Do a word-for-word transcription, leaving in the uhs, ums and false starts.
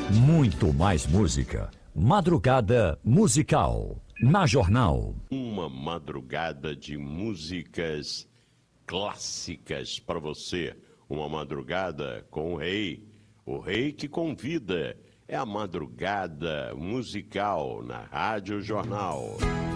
Muito mais música. Madrugada musical. Na Jornal. Uma madrugada de músicas clássicas para você. Uma madrugada com o rei. O rei que convida. É a madrugada musical na Rádio Jornal.